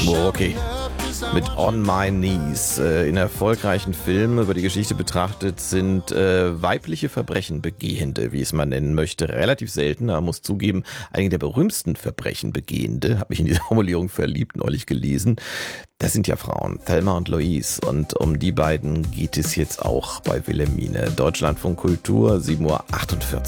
Okay. Mit On My Knees. In erfolgreichen Filmen über die Geschichte betrachtet sind weibliche Verbrechenbegehende, wie es man nennen möchte, relativ selten. Man muss zugeben, einige der berühmtesten Verbrechenbegehende, habe ich in diese Formulierung verliebt, neulich gelesen, das sind ja Frauen, Thelma und Louise. Und um die beiden geht es jetzt auch bei Wilhelmine. Deutschlandfunk Kultur, 7:48 Uhr.